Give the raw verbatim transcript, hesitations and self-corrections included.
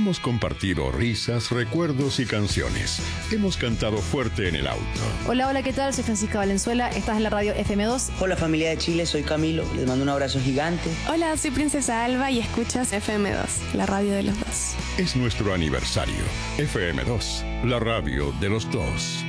Hemos compartido risas, recuerdos y canciones. Hemos cantado fuerte en el auto. Hola, hola, ¿qué tal? Soy Francisca Valenzuela. Estás en la radio F M dos. Hola, familia de Chile. Soy Camilo. Les mando un abrazo gigante. Hola, soy Princesa Alba y escuchas F M dos, la radio de los dos. Es nuestro aniversario. F M dos, la radio de los dos.